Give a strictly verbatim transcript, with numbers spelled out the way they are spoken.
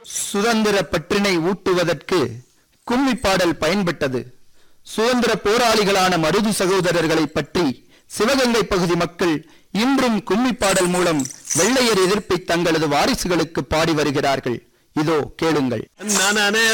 சுதந்திர பற்றினை ஊட்டுவதற்கு கும்மி பாடல் பயன்பட்டது. சுதந்திர போராளிகளான மருது சகோதரர்களை பற்றி சிவகங்கை பகுதி மக்கள் இன்றும் கும்மி பாடல் மூலம் வெள்ளையர் எதிர்ப்பை தங்களது வாரிசுகளுக்கு பாடி வருகிறார்கள். இதோ கேளுங்கள்.